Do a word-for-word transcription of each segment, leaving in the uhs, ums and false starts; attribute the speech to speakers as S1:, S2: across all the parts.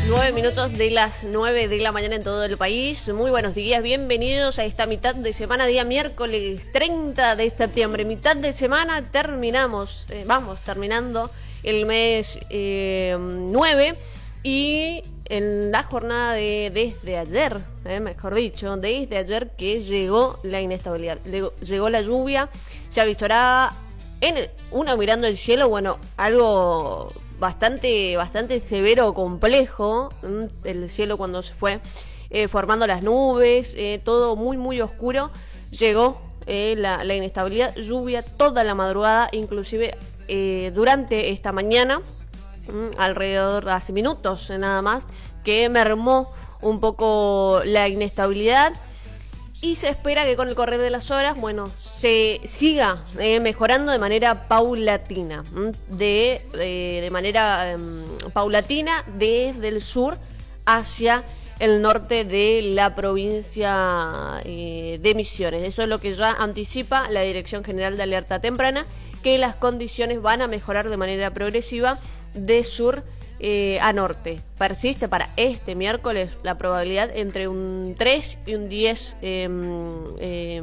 S1: Nueve minutos de las nueve de la mañana en todo el país. Muy buenos días, bienvenidos a esta mitad de semana, día miércoles treinta de septiembre. Mitad de semana, terminamos, eh, vamos terminando el mes eh, nueve y en la jornada de desde ayer, eh, mejor dicho, desde ayer que llegó la inestabilidad, llegó, llegó la lluvia, se avisoraba en el, uno mirando el cielo, bueno, algo bastante bastante severo o complejo, el cielo cuando se fue eh, formando las nubes, eh, todo muy muy oscuro, llegó eh, la, la inestabilidad, lluvia toda la madrugada, inclusive eh, durante esta mañana, mm, alrededor hace minutos eh, nada más, que mermó un poco la inestabilidad. Y se espera que con el correr de las horas, bueno, se siga eh, mejorando de manera paulatina, de, de, de manera eh, paulatina desde el sur hacia el norte de la provincia eh, de Misiones. Eso es lo que ya anticipa la Dirección General de Alerta Temprana, que las condiciones van a mejorar de manera progresiva de sur Eh, a norte. Persiste para este miércoles la probabilidad entre un tres y un diez eh, eh,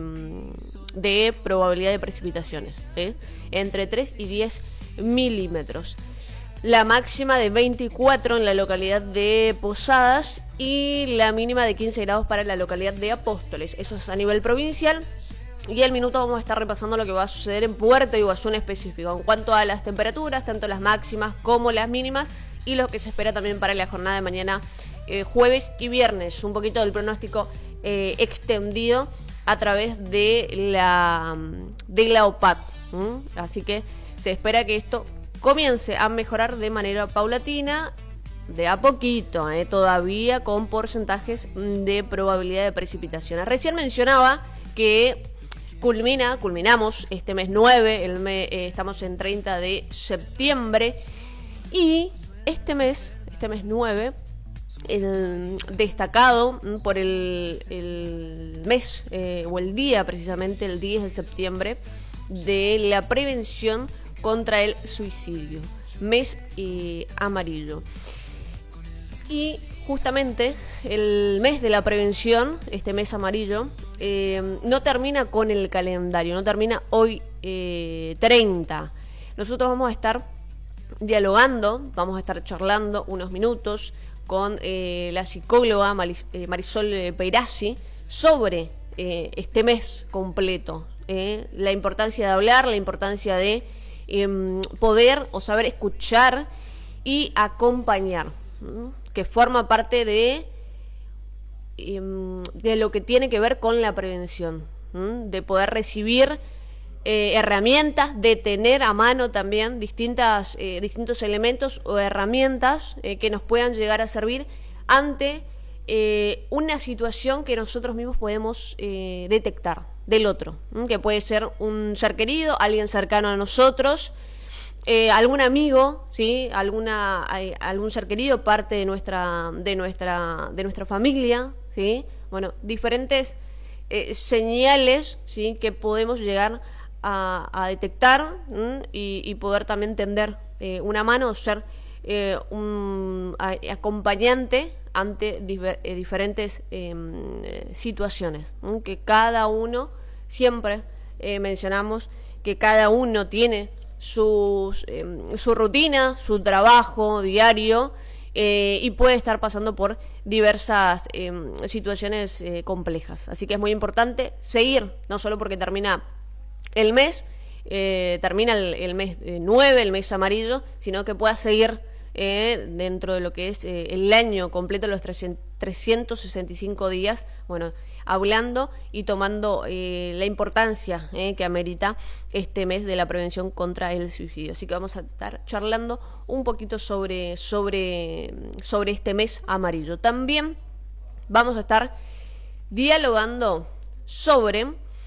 S1: de probabilidad de precipitaciones, ¿eh? Entre tres y diez milímetros. La máxima de veinticuatro en la localidad de Posadas y la mínima de quince grados para la localidad de Apóstoles. Eso es a nivel provincial. Y al minuto vamos a estar repasando lo que va a suceder en Puerto Iguazú en específico, en cuanto a las temperaturas, tanto las máximas como las mínimas, y lo que se espera también para la jornada de mañana, eh, jueves y viernes. Un poquito del pronóstico eh, extendido a través de la, de la O P A T. ¿Mm? Así que se espera que esto comience a mejorar de manera paulatina, de a poquito, eh, todavía con porcentajes de probabilidad de precipitaciones. Recién mencionaba que culmina, culminamos este mes nueve, el mes, eh, estamos en treinta de septiembre, y este mes, este mes nueve, el destacado por el, el mes eh, o el día precisamente, el diez de septiembre, de la prevención contra el suicidio, mes eh, amarillo. Y justamente el mes de la prevención, este mes amarillo, eh, no termina con el calendario, no termina hoy eh, treinta. Nosotros vamos a estar dialogando, vamos a estar charlando unos minutos con eh, la psicóloga Maris, eh, Marisol Peirazzi sobre eh, este mes completo, eh, la importancia de hablar, la importancia de eh, poder o saber escuchar y acompañar, ¿eh? Que forma parte de, eh, de lo que tiene que ver con la prevención, ¿eh? De poder recibir Eh, herramientas, de tener a mano también distintas, eh, distintos elementos o herramientas eh, que nos puedan llegar a servir ante eh, una situación que nosotros mismos podemos eh, detectar del otro, ¿eh? Que puede ser un ser querido, alguien cercano a nosotros, eh, algún amigo, ¿sí? Alguna, hay, algún ser querido, parte de nuestra, de nuestra, de nuestra familia, ¿sí? Bueno, diferentes eh, señales, ¿sí? Que podemos llegar A, a detectar y, y poder también tender eh, una mano, ser eh, un a, acompañante ante diver, eh, diferentes eh, situaciones, ¿eh? Que cada uno, siempre eh, mencionamos que cada uno tiene sus, eh, su rutina, su trabajo diario, eh, y puede estar pasando por diversas eh, situaciones eh, complejas. Así que es muy importante seguir, no solo porque termina el mes, eh, termina el, el mes nueve, el mes amarillo, sino que pueda seguir eh, dentro de lo que es eh, el año completo, los trescientos sesenta y cinco días, bueno, hablando y tomando eh, la importancia eh, que amerita este mes de la prevención contra el suicidio. Así que vamos a estar charlando un poquito sobre, sobre, sobre este mes amarillo. También vamos a estar dialogando sobre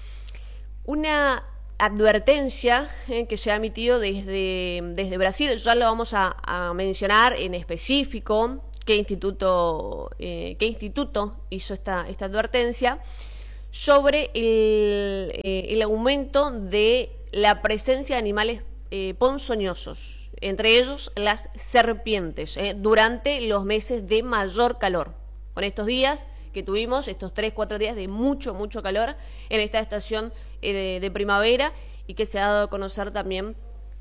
S1: una advertencia eh, que se ha emitido desde, desde Brasil. Ya lo vamos a, a mencionar en específico qué instituto, eh, qué instituto hizo esta, esta advertencia sobre el, eh, el aumento de la presencia de animales eh, ponzoñosos entre ellos las serpientes, eh, durante los meses de mayor calor. Con estos días que tuvimos, estos tres, cuatro días de mucho, mucho calor en esta estación eh, de, de primavera, y que se ha dado a conocer también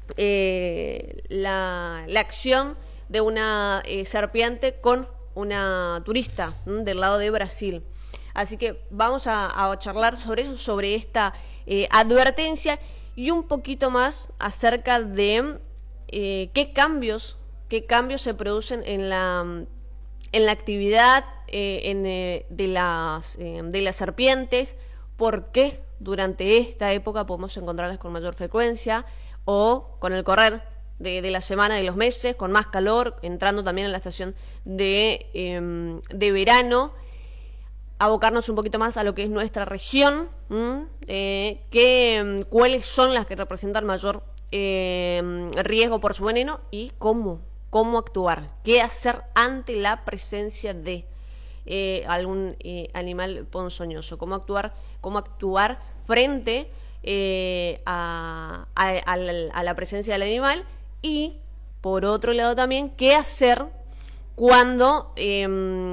S1: eh, la, la acción de una eh, serpiente con una turista ¿m? del lado de Brasil. Así que vamos a, a charlar sobre eso, sobre esta eh, advertencia, y un poquito más acerca de eh, qué cambios, qué cambios se producen en la, en la actividad eh, en, eh, de, las, eh, de las serpientes, por qué durante esta época podemos encontrarlas con mayor frecuencia, o con el correr de, de la semana, de los meses, con más calor, entrando también en la estación de, eh, de verano. Abocarnos un poquito más a lo que es nuestra región, eh, que, cuáles son las que representan mayor eh, riesgo por su veneno, y cómo, cómo actuar, qué hacer ante la presencia de eh, algún eh, animal ponzoñoso, cómo actuar, cómo actuar frente eh, a, a, a, la, a la presencia del animal, y por otro lado también qué hacer cuando eh,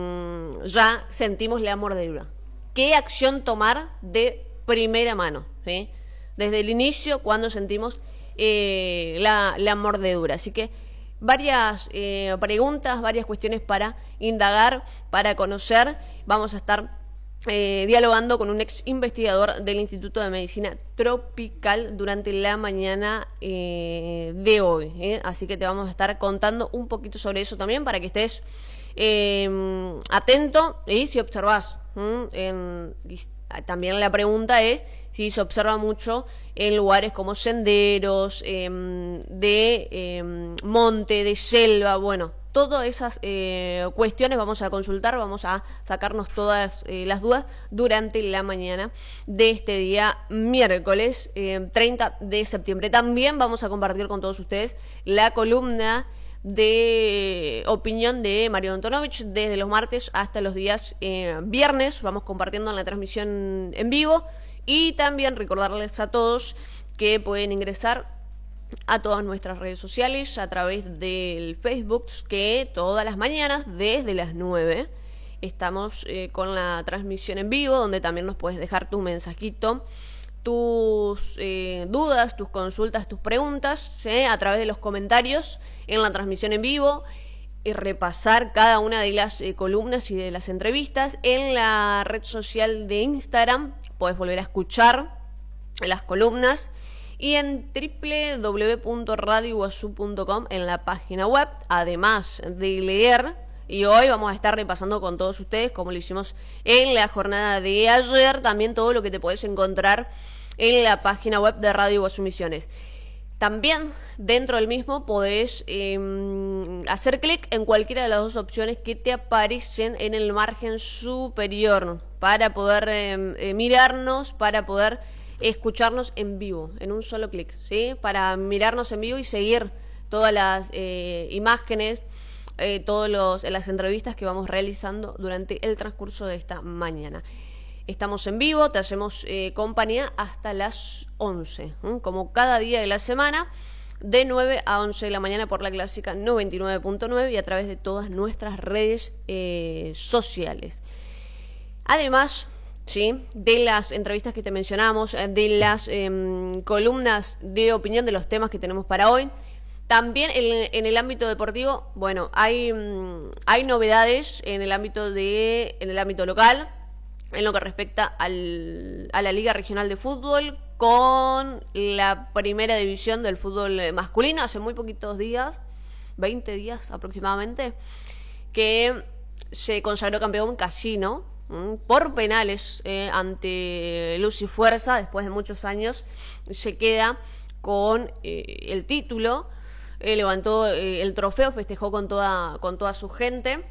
S1: ya sentimos la mordedura. ¿Qué acción tomar de primera mano? ¿Sí? Desde el inicio, cuando sentimos eh, la, la mordedura. Así que varias eh, preguntas, varias cuestiones para indagar, para conocer. Vamos a estar eh, dialogando con un ex investigador del Instituto de Medicina Tropical durante la mañana eh, de hoy. ¿eh? Así que te vamos a estar contando un poquito sobre eso también, para que estés eh, atento y si observas. En, también la pregunta es si se observa mucho en lugares como senderos, eh, de eh, monte, de selva. Bueno, todas esas eh, cuestiones vamos a consultar, vamos a sacarnos todas eh, las dudas durante la mañana de este día miércoles eh, treinta de septiembre. También vamos a compartir con todos ustedes la columna de opinión de Mario Antonovich desde los martes hasta los días eh, viernes. Vamos compartiendo en la transmisión en vivo, y también recordarles a todos que pueden ingresar a todas nuestras redes sociales a través del Facebook, que todas las mañanas desde las nueve estamos eh, con la transmisión en vivo, donde también nos puedes dejar tu mensajito, tus eh, dudas, tus consultas, tus preguntas ¿eh? a través de los comentarios en la transmisión en vivo, y repasar cada una de las eh, columnas y de las entrevistas en la red social de Instagram. Puedes volver a escuchar las columnas, y en doble u doble u doble u punto radio iguazú punto com en la página web, además de leer. Y hoy vamos a estar repasando con todos ustedes, como lo hicimos en la jornada de ayer, también todo lo que te podés encontrar en la página web de Radio Iguazú Misiones. También dentro del mismo podés eh, hacer clic en cualquiera de las dos opciones que te aparecen en el margen superior, para poder eh, eh, mirarnos, para poder escucharnos en vivo, en un solo clic, ¿sí? Para mirarnos en vivo y seguir todas las eh, imágenes, eh, todas las entrevistas que vamos realizando durante el transcurso de esta mañana. Estamos en vivo, te hacemos eh, compañía hasta las once, ¿eh? como cada día de la semana, de nueve a once de la mañana por la clásica noventa y nueve punto nueve, y a través de todas nuestras redes eh, sociales. Además, ¿sí? de las entrevistas que te mencionamos, de las eh, columnas de opinión de los temas que tenemos para hoy. También en, en el ámbito deportivo, bueno, hay, hay novedades en el ámbito de, en el ámbito local, en lo que respecta al, a la Liga Regional de Fútbol, con la primera división del fútbol masculino. Hace muy poquitos días, veinte días aproximadamente, que se consagró campeón Casino por penales eh, ante Luz y Fuerza. Después de muchos años se queda con eh, el título, eh, levantó eh, el trofeo, festejó con toda, con toda su gente.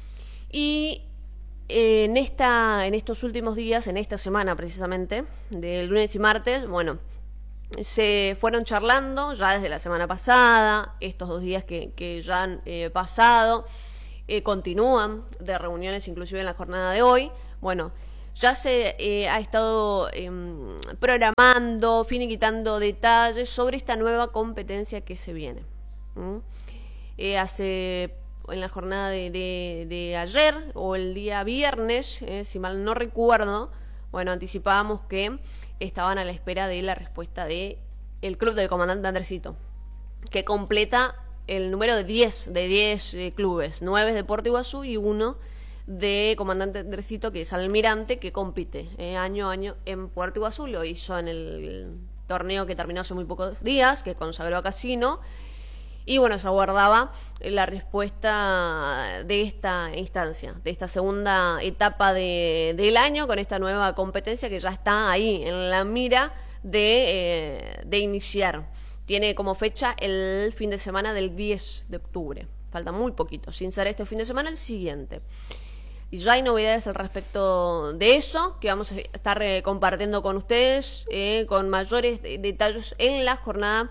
S1: Y eh, en, esta, en estos últimos días, en esta semana precisamente, del lunes y martes, bueno, se fueron charlando ya desde la semana pasada, estos dos días que, que ya han eh, pasado. Eh, continúan de reuniones inclusive en la jornada de hoy. Bueno, ya se eh, ha estado eh, programando, finiquitando detalles sobre esta nueva competencia que se viene. ¿Mm? Eh, hace en la jornada de, de, de ayer o el día viernes, eh, si mal no recuerdo, bueno, anticipábamos que estaban a la espera de la respuesta de el club del comandante Andresito, que completa el número de diez, de diez eh, clubes, nueve de Puerto Iguazú y uno de comandante Andresito, que es Almirante, que compite eh, año a año en Puerto Iguazú. Lo hizo en el torneo que terminó hace muy pocos días, que consagró a Casino. Y bueno, se aguardaba la respuesta de esta instancia, de esta segunda etapa de, del año, con esta nueva competencia que ya está ahí en la mira de, eh, de iniciar. Tiene como fecha el fin de semana del diez de octubre. Falta muy poquito, sin ser este fin de semana, el siguiente. Y ya hay novedades al respecto de eso, que vamos a estar eh, compartiendo con ustedes eh, con mayores de, detalles en la jornada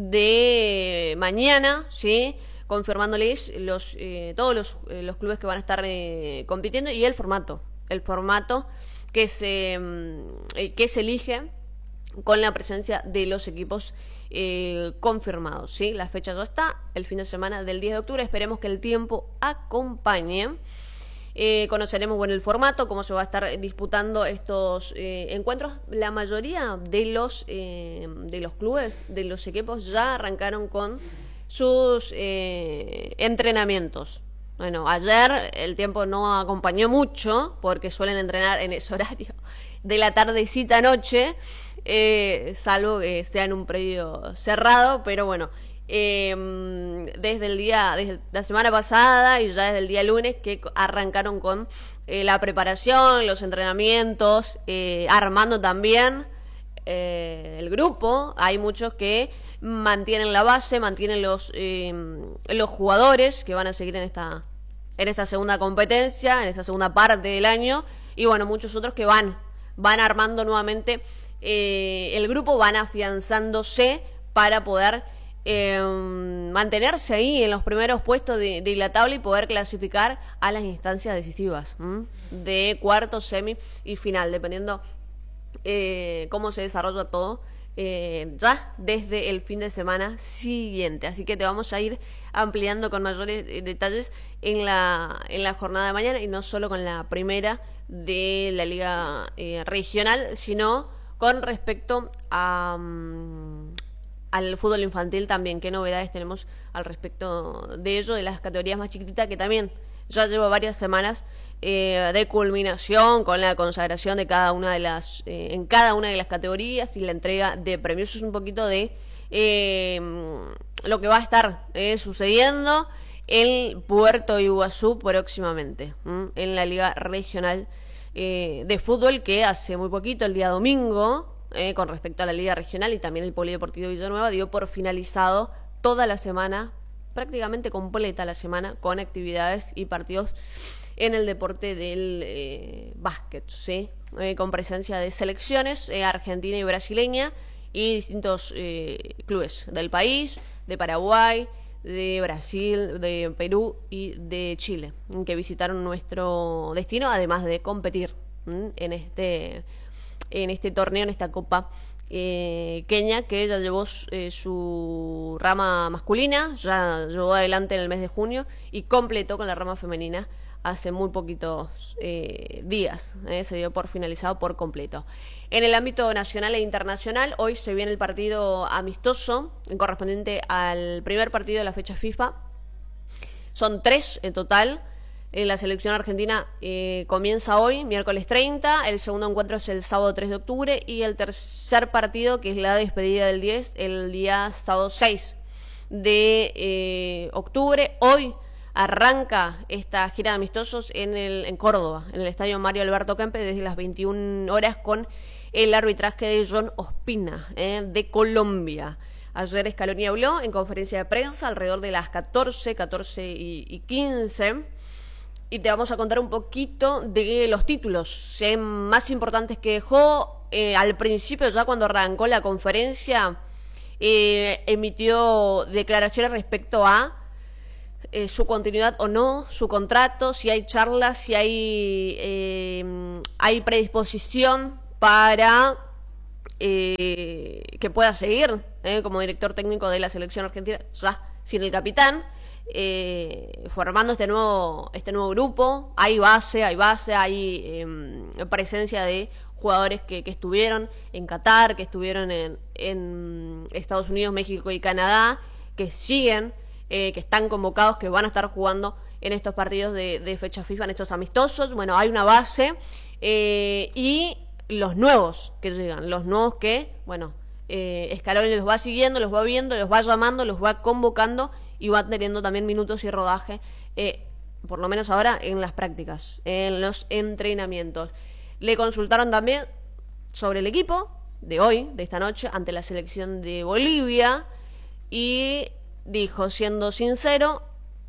S1: de mañana, ¿sí? Confirmándoles los, eh, todos los, eh, los clubes que van a estar eh, compitiendo y el formato, el formato que se, eh, que se elige con la presencia de los equipos eh, confirmados, ¿sí? La fecha ya está, el fin de semana del diez de octubre, esperemos que el tiempo acompañe. Eh, conoceremos bueno el formato, cómo se va a estar disputando estos eh, encuentros. La mayoría de los eh, de los clubes, de los equipos ya arrancaron con sus eh, entrenamientos. Bueno, ayer el tiempo no acompañó mucho porque suelen entrenar en ese horario de la tardecita noche, eh, salvo que sea en un predio cerrado, pero bueno. Eh, desde el día, desde la semana pasada y ya desde el día lunes que arrancaron con eh, la preparación, los entrenamientos, eh, armando también eh, el grupo. Hay muchos que mantienen la base, mantienen los eh, los jugadores que van a seguir en esta en esta segunda competencia, en esta segunda parte del año, y bueno, muchos otros que van van armando nuevamente eh, el grupo, van afianzándose para poder Eh, mantenerse ahí en los primeros puestos de, de la tabla y poder clasificar a las instancias decisivas, ¿m? De cuarto, semi y final, dependiendo eh, cómo se desarrolla todo eh, ya desde el fin de semana siguiente. Así que te vamos a ir ampliando con mayores eh, detalles en la, en la jornada de mañana, y no solo con la primera de la liga eh, regional, sino con respecto a... Um, al fútbol infantil también, qué novedades tenemos al respecto de ello, de las categorías más chiquititas, que también ya llevo varias semanas eh, de culminación con la consagración de cada una de las eh, en cada una de las categorías y la entrega de premios. Eso es un poquito de eh, lo que va a estar eh, sucediendo en Puerto Iguazú próximamente, ¿m? En la Liga Regional eh, de Fútbol, que hace muy poquito, el día domingo, Eh, con respecto a la Liga Regional y también el Polideportivo Villanueva, dio por finalizado toda la semana, prácticamente completa la semana, con actividades y partidos en el deporte del eh, básquet, ¿sí? Eh, con presencia de selecciones eh, argentina y brasileña y distintos eh, clubes del país, de Paraguay, de Brasil, de Perú y de Chile, que visitaron nuestro destino, además de competir ¿m? en este... en este torneo, en esta Copa eh, Kenia, que ya llevó eh, su rama masculina, ya llevó adelante en el mes de junio y completó con la rama femenina hace muy poquitos eh, días, eh, se dio por finalizado por completo. En el ámbito nacional e internacional, hoy se viene el partido amistoso correspondiente al primer partido de la fecha FIFA. Son tres en total. Eh, la selección argentina eh, comienza hoy, miércoles treinta, el segundo encuentro es el sábado tres de octubre y el tercer partido, que es la despedida del diez, el día sábado seis de eh, octubre. Hoy arranca esta gira de amistosos en, el, en Córdoba, en el estadio Mario Alberto Kempes, desde las veintiuna horas, con el arbitraje de John Ospina, eh, de Colombia. Ayer Scaloni habló en conferencia de prensa alrededor de las catorce, catorce y quince. Y te vamos a contar un poquito de los títulos eh, más importantes que dejó. Eh, al principio, ya cuando arrancó la conferencia, eh, emitió declaraciones respecto a eh, su continuidad o no, su contrato, si hay charlas, si hay, eh, hay predisposición para eh, que pueda seguir eh, como director técnico de la selección argentina. Ya sin el capitán, eh, formando este nuevo, este nuevo grupo. Hay base, hay base, hay eh, presencia de jugadores que, que estuvieron en Qatar, que estuvieron en, en Estados Unidos, México y Canadá, que siguen, eh, que están convocados, que van a estar jugando en estos partidos de, de fecha FIFA, en estos amistosos. Bueno, hay una base eh, y los nuevos que llegan, los nuevos que, bueno, eh, Scaloni los va siguiendo, los va viendo, los va llamando, los va convocando y va teniendo también minutos y rodaje, eh, por lo menos ahora en las prácticas, en los entrenamientos. Le consultaron también sobre el equipo de hoy, de esta noche, ante la selección de Bolivia, y dijo, siendo sincero,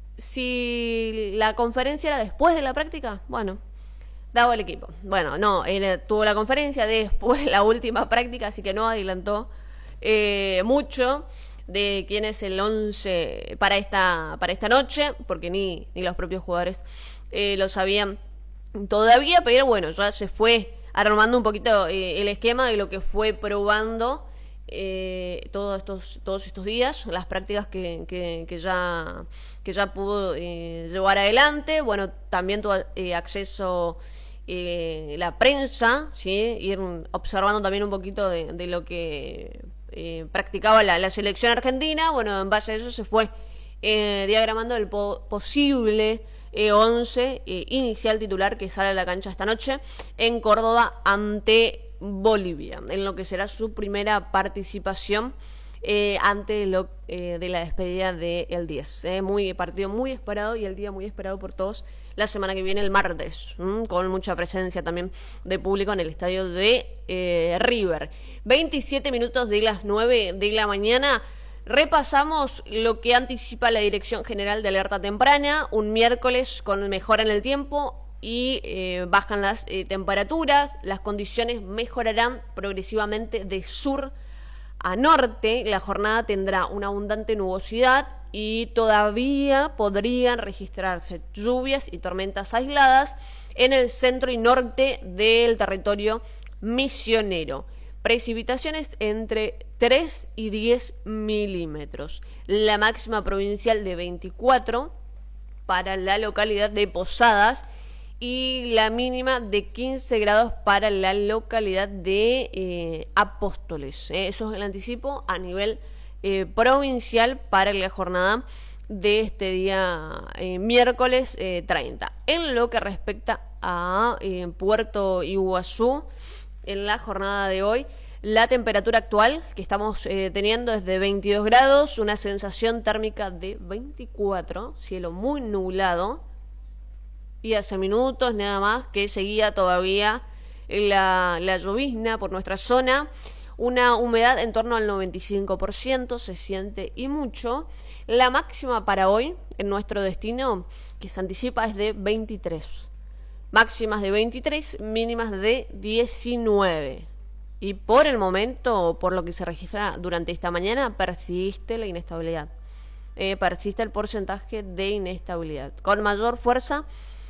S1: si la conferencia era después de la práctica, bueno, daba el equipo. Bueno, no, él tuvo la conferencia después la última práctica, así que no adelantó eh, mucho de quién es el once para esta, para esta noche, porque ni, ni los propios jugadores eh, lo sabían todavía, pero bueno, ya se fue armando un poquito eh, el esquema de lo que fue probando eh, todos estos todos estos días, las prácticas que, que, que ya que ya pudo eh, llevar adelante. Bueno, también tuvo eh, acceso eh, la prensa, ¿sí? Ir observando también un poquito de, de lo que eh, practicaba la, la selección argentina. Bueno, en base a eso se fue eh, diagramando el po- posible Eh, once eh, inicial titular que sale a la cancha esta noche en Córdoba ante Bolivia, en lo que será su primera participación eh, ante lo eh, de la despedida del diez. Eh, muy partido muy esperado y el día muy esperado por todos la semana que viene, el martes, mmm, con mucha presencia también de público en el estadio de eh, River. veintisiete minutos de las nueve de la mañana. Repasamos lo que anticipa la Dirección General de Alerta Temprana, un miércoles con mejora en el tiempo y eh, bajan las eh, temperaturas, las condiciones mejorarán progresivamente de sur a norte, la jornada tendrá una abundante nubosidad y todavía podrían registrarse lluvias y tormentas aisladas en el centro y norte del territorio misionero. Precipitaciones entre tres y diez milímetros. La máxima provincial de veinticuatro para la localidad de Posadas y la mínima de quince grados para la localidad de eh, Apóstoles. Eh, eso es el anticipo a nivel eh, provincial para la jornada de este día eh, miércoles eh, treinta. En lo que respecta a eh, Puerto Iguazú, en la jornada de hoy, la temperatura actual que estamos eh, teniendo es de veintidós grados, una sensación térmica de veinticuatro, cielo muy nublado, y hace minutos nada más que seguía todavía la, la llovizna por nuestra zona, una humedad en torno al noventa y cinco por ciento, se siente y mucho. La máxima para hoy en nuestro destino, que se anticipa, es de veintitrés. Máximas de veintitrés, mínimas de diecinueve. Y por el momento, por lo que se registra durante esta mañana, persiste la inestabilidad. Eh, persiste el porcentaje de inestabilidad. Con mayor fuerza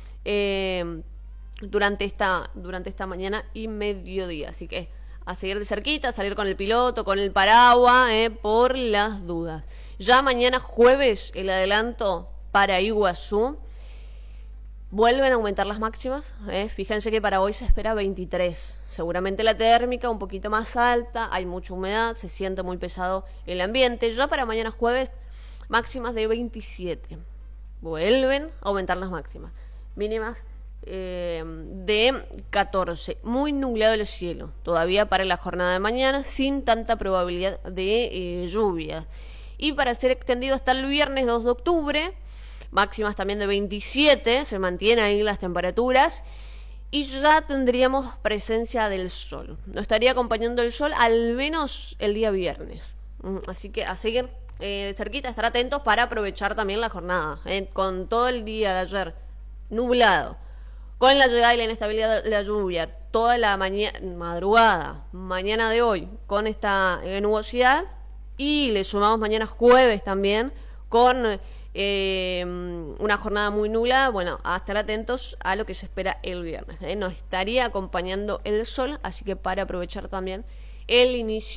S1: eh, durante, esta, durante esta mañana y mediodía. Así que a seguir de cerquita, a salir con el piloto, con el paraguas, eh, por las dudas. Ya mañana jueves, el adelanto para Iguazú. Vuelven a aumentar las máximas, ¿eh? Fíjense que para hoy se espera veintitrés. Seguramente la térmica un poquito más alta, hay mucha humedad, se siente muy pesado el ambiente. Ya para mañana jueves, máximas de veintisiete. Vuelven a aumentar las máximas. Mínimas eh, de catorce. Muy nublado el cielo, todavía para la jornada de mañana, sin tanta probabilidad de eh, lluvia. Y para ser extendido hasta el viernes dos de octubre, máximas también de veintisiete, se mantienen ahí las temperaturas y ya tendríamos presencia del sol. Nos estaría acompañando el sol al menos el día viernes. Así que a seguir eh, cerquita, estar atentos para aprovechar también la jornada. Eh, con todo el día de ayer nublado, con la llegada y la inestabilidad de la lluvia, toda la mañana, madrugada, mañana de hoy, con esta eh, nubosidad, y le sumamos mañana jueves también con Eh, una jornada muy nublada. Bueno, a estar atentos a lo que se espera el viernes, ¿eh? Nos estaría acompañando el sol, así que para aprovechar también el inicio